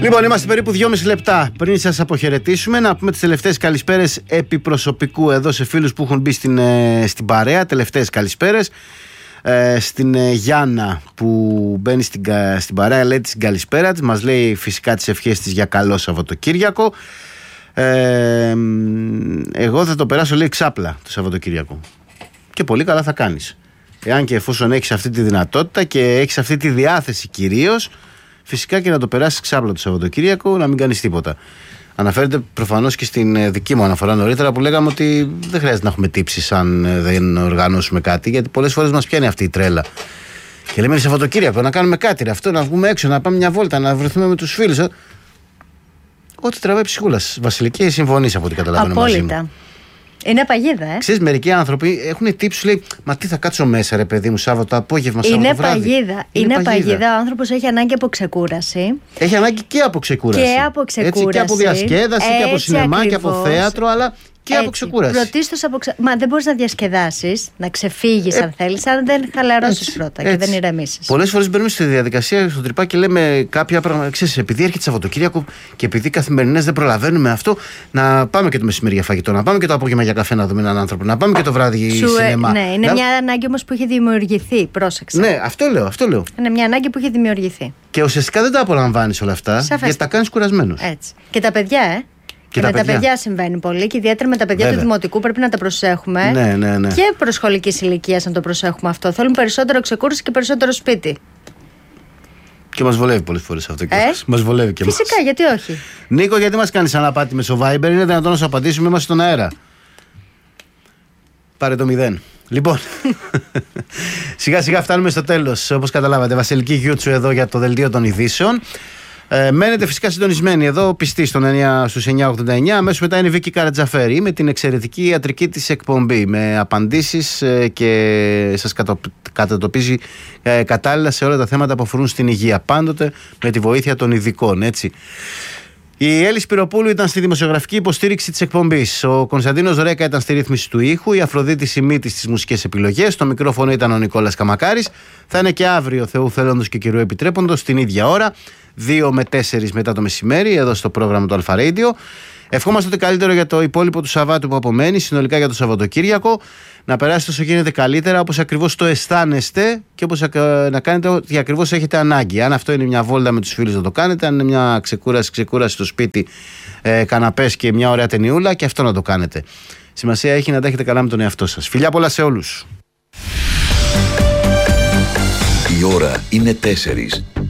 Λοιπόν, είμαστε περίπου 2,5 λεπτά πριν σας αποχαιρετήσουμε. Να πούμε τις τελευταίες καλησπέρες επί προσωπικού εδώ σε φίλους που έχουν μπει στην παρέα. Τελευταίες καλησπέρες. Στην Γιάννα που μπαίνει στην παρέα, λέει την καλησπέρα της. Μας λέει φυσικά τις ευχές της για καλό Σαββατοκύριακο. Εγώ θα το περάσω, λέει, ξάπλα το Σαββατοκύριακο. Και πολύ καλά θα κάνεις. Εάν και εφόσον έχεις αυτή τη δυνατότητα και έχεις αυτή τη διάθεση κυρίως, φυσικά και να το περάσεις ξάπλα το Σαββατοκύριακο, να μην κάνεις τίποτα. Αναφέρεται προφανώς και στην δική μου αναφορά νωρίτερα που λέγαμε ότι δεν χρειάζεται να έχουμε τύψεις αν δεν οργανώσουμε κάτι, γιατί πολλές φορές μας πιάνει αυτή η τρέλα. Και λέμε Σαββατοκύριακο να κάνουμε κάτι, αυτό, να βγούμε έξω, να πάμε μια βόλτα, να βρεθούμε με τους φίλους. Ό,τι τραβάει ψυχούλα. Βασιλική, συμφωνείς από ό,τι καταλαβαίνω μαζί μου. Είναι παγίδα, Ξέρεις, μερικοί άνθρωποι έχουν τύψει, λέει, μα τι θα κάτσω μέσα, ρε παιδί μου, Σάββατο απόγευμα, Σάββατο βράδυ. Είναι παγίδα. Ο άνθρωπος έχει ανάγκη από ξεκούραση. Έχει ανάγκη και από ξεκούραση. Έτσι, και από διασκέδαση, και από σινεμά, ακριβώς, και από θέατρο, αλλά και από ξεκούραση. Πρωτίστως Μα δεν μπορείς να διασκεδάσεις, να ξεφύγεις αν θέλεις, αν δεν χαλαρώσεις πρώτα και δεν ηρεμήσεις. Πολλές φορές μπαίνουμε στη διαδικασία στο τρυπάκι και λέμε κάποια πράγματα. Ξέρεις, επειδή έρχεται Σαββατοκύριακο και επειδή καθημερινές δεν προλαβαίνουμε αυτό, να πάμε και το μεσημέρι για φαγητό, να πάμε και το απόγευμα για καφέ να δούμε έναν άνθρωπο, να πάμε και το βράδυ σινεμά. Ναι, είναι μια ανάγκη όμως που έχει δημιουργηθεί. Πρόσεξε. Ναι, αυτό λέω. Είναι μια ανάγκη που έχει δημιουργηθεί. Και ουσιαστικά δεν τα απολαμβάνεις όλα αυτά, γιατί τα κάνεις κουρασμένους. Έτσι. Και τα παιδιά, Και με τα παιδιά συμβαίνει πολύ και ιδιαίτερα με τα παιδιά του δημοτικού πρέπει να τα προσέχουμε. Ναι. Και προσχολικής ηλικίας να το προσέχουμε αυτό. Θέλουν περισσότερο ξεκούραση και περισσότερο σπίτι. Και μας βολεύει πολλές φορές αυτό. Μας βολεύει και φυσικά, μας. γιατί όχι. Νίκο, γιατί μας κάνεις αναπάτη με στο Viber? Είναι δυνατόν να σου απαντήσουμε? Είμαστε στον αέρα. Πάρε το 0. Λοιπόν, σιγά σιγά φτάνουμε στο τέλος. Όπως καταλάβατε, Βασιλική Γιούτσου εδώ για το δελτίο των ειδήσεων. Μένετε φυσικά συντονισμένοι εδώ, πιστοί στους 989. Αμέσως μετά είναι η Βίκη Καρατζαφέρη με την εξαιρετική ιατρική της εκπομπή, με απαντήσεις και σας κατατοπίζει κατάλληλα σε όλα τα θέματα που αφορούν στην υγεία. Πάντοτε με τη βοήθεια των ειδικών, έτσι. Η Έλλη Σπυροπούλου ήταν στη δημοσιογραφική υποστήριξη της εκπομπής. Ο Κωνσταντίνος Ρέκα ήταν στη ρύθμιση του ήχου. Η Αφροδίτη Σιμίτης στις μουσικές επιλογές. Στο μικρόφωνο ήταν ο Νικόλας Καμακάρης. Θα είναι και αύριο, Θεού θέλοντος και Κυρίου Επιτρέποντος, την ίδια ώρα, 2 με 4 μετά το μεσημέρι, εδώ στο πρόγραμμα του Αλφα Radio. Ευχόμαστε ότι καλύτερο για το υπόλοιπο του Σαββάτου που απομένει, συνολικά για το Σαββατοκύριακο. Να περάσετε όσο γίνεται καλύτερα, όπως ακριβώς το αισθάνεστε και όπως να κάνετε ό,τι ακριβώς έχετε ανάγκη. Αν αυτό είναι μια βόλτα με τους φίλους, να το κάνετε. Αν είναι μια ξεκούραση στο σπίτι, καναπές και μια ωραία ταινιούλα, και αυτό να το κάνετε. Σημασία έχει να τα έχετε καλά με τον εαυτό σας. Φιλιά πολλά σε όλους. Η ώρα είναι 4.